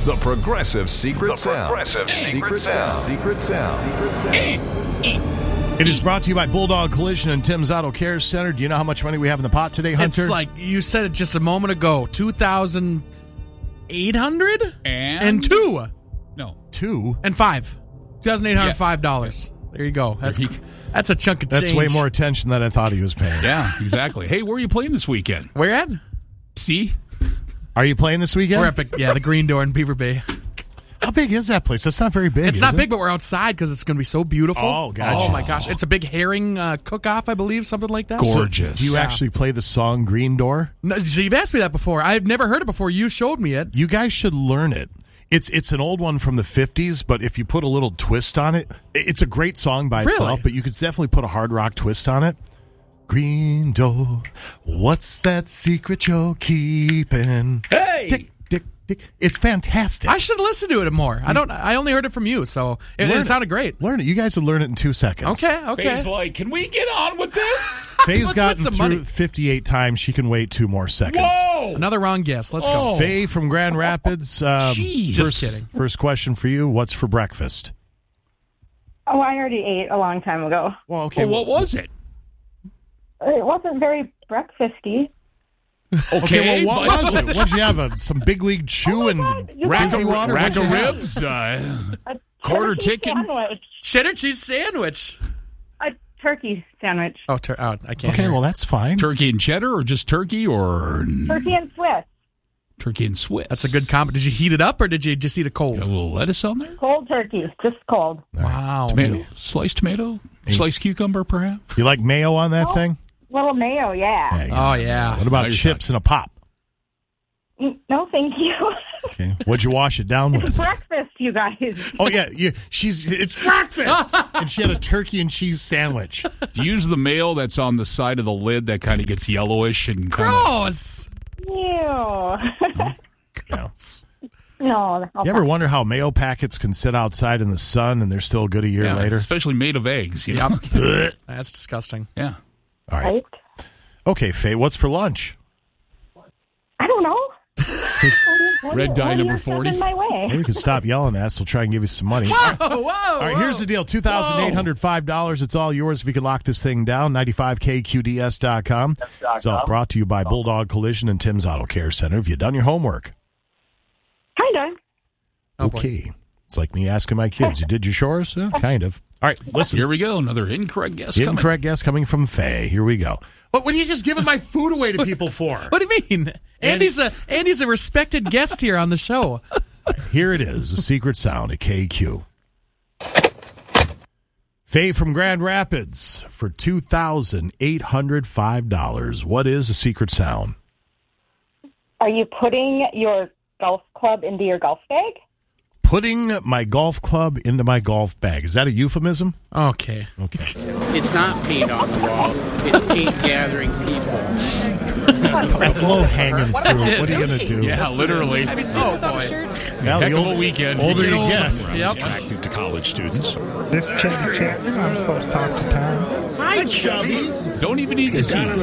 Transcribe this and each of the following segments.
The Progressive Secret Sound. Secret Sound. It is brought to you by Bulldog Collision and Tim's Auto Care Center. Do you know how much money we have in the pot today, Hunter? It's like you said it just a moment ago. 2,800 and two. No. Two? And five. $2,805. There you go. That's a chunk of change. That's way more attention than I thought he was paying. Yeah, exactly. Hey, where are you playing this weekend? Where at? See? Are you playing this weekend? We're at the Green Door in Beaver Bay. How big is that place? That's not very big. It's not big, but we're outside because it's going to be so beautiful. Oh, gotcha. Oh, my gosh. It's a big herring cook-off, I believe, something like that. Gorgeous. So, do you actually play the song Green Door? No, so you've asked me that before. I've never heard it before. You showed me it. You guys should learn it. It's an old one from the 50s, but if you put a little twist on it, it's a great song by itself, but you could definitely put a hard rock twist on it. Green Door, what's that secret you're keeping? Hey! Dick. It's fantastic. I should listen to it more. I only heard it from you, so it sounded great. Learn it. You guys will learn it in 2 seconds. Okay. Faye's like, can we get on with this? Faye's gotten some through money. 58 times. She can wait 2 more seconds. Whoa! Another wrong guess. Let's go. Faye from Grand Rapids. Jeez. Just kidding. First question for you. What's for breakfast? Oh, I already ate a long time ago. Well, okay. Well, what was it? It wasn't very breakfasty. Okay, well, what was it? What'd you have? Some Big League Chew and Razzie water? Rack What'd of you have? ribs? A Quarter turkey chicken? sandwich. Cheddar cheese sandwich. A turkey sandwich. Oh, I can't. Okay, hear well, it. that's fine. Turkey and cheddar, or just turkey, or Turkey and Swiss. turkey and Swiss? That's a good combo. Did you heat it up or did you just eat it cold? Got a little lettuce on there? Cold turkey. Just cold. Wow. Tomato. Sliced tomato? Sliced cucumber, perhaps? You like mayo on that thing? Little mayo, yeah. you Oh, got yeah. What about Now you're chips and a pop? No, thank you. Okay. What'd you wash it down with? Breakfast, you guys. Oh, yeah. It's breakfast. And she had a turkey and cheese sandwich. Do you use the mayo that's on the side of the lid that kind of gets yellowish and kind of... Gross. Ew. Yeah. No. You ever wonder how mayo packets can sit outside in the sun and they're still good a year later? Especially made of eggs. You know? Yep. That's disgusting. Yeah. All right. Okay, Faye, what's for lunch? I don't know. Red dye What are number you 40. shoving my way? Well, you can stop yelling at us. We'll try and give you some money. Whoa. All right, here's the deal. $2,805. It's all yours if you can lock this thing down. 95KQDS.com. It's all brought to you by Bulldog Collision and Tim's Auto Care Center. Have you done your homework? Kind of. Oh, boy. Okay. It's like me asking my kids, you did your chores? Kind of. All right, listen. Here we go. Another incorrect guess coming. Incorrect guess coming from Faye. Here we go. What are you just giving my food away to people for? What do you mean? Andy's a respected guest here on the show. Here it is, the secret sound at KQ. Faye from Grand Rapids for $2,805. What is the secret sound? Are you putting your golf club into your golf bag? Putting my golf club into my golf bag. Is that a euphemism? Okay. It's not paint on the wall. It's paint gathering people. That's low hanging fruit. What are you going to do? Yeah, literally. Have you seen it without a shirt? Well, Heck the of a weekend. older you get. Yep. Attractive to college students. This is Chevy Chapman. I'm supposed to talk to Tom. Hi, Chubby. Don't even eat the tea.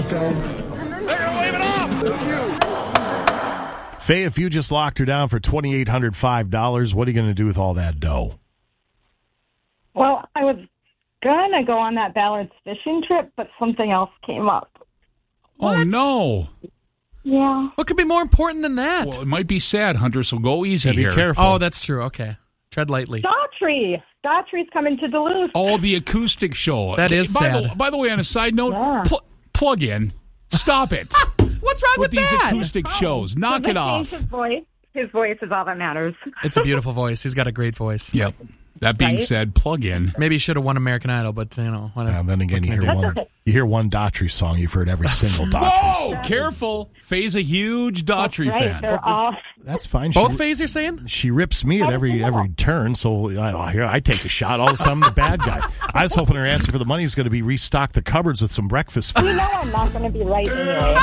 Faye, if you just locked her down for $2,805, what are you going to do with all that dough? Well, I was going to go on that Ballard's fishing trip, but something else came up. Oh, no. Yeah. What could be more important than that? Well, it might be sad, Hunter, so go easy Yeah, be here. careful. Oh, that's true. Okay. Tread lightly. Daughtry's coming to Duluth. Oh, the acoustic show. That is sad. By the way, on a side note, Yeah. plug in. Stop it. What's wrong with these that? acoustic shows. Knock Doesn't it change off. His voice. His voice is all that matters. It's a beautiful voice. He's got a great voice. Yep. That being Right? said, plug in. Maybe he should have won American Idol, but, whatever. And then again, you hear one Daughtry song, you've heard every single Daughtry song. Whoa, careful. Faye's a huge Daughtry Right. fan. They're all... That's fine. Both Fays you're saying? She rips me at every turn, so I take a shot. All of a sudden, I'm the bad guy. I was hoping her answer for the money is going to be restock the cupboards with some breakfast food. You know I'm not going to be right anyway.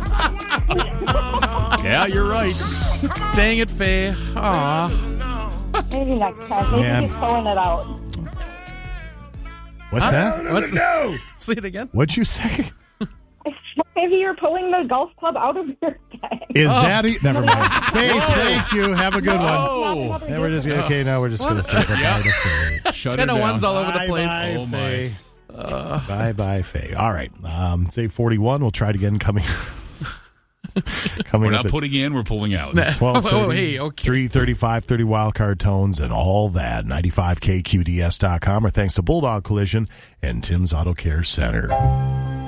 Yeah, you're right. Dang it, Faye. Aw. Maybe next time. Maybe Man. he's pulling it out. What's that? What's Say it again. What'd you say? Maybe you're pulling the golf club out of your bag. Okay. Is that never mind. Faith, thank you. Have a good one. Oh, And we're just now we're just going to say goodbye to Faye. shut her down. 10-01s all over the place. Bye, Oh, my. Faye. Bye, Faye. All right. Say 41. We'll try it again coming We're not up at putting in, we're pulling out. 12:30, Oh, hey, okay. 3:35, 30 wildcard tones and all that. 95KQDS.com. Or thanks to Bulldog Collision and Tim's Auto Care Center.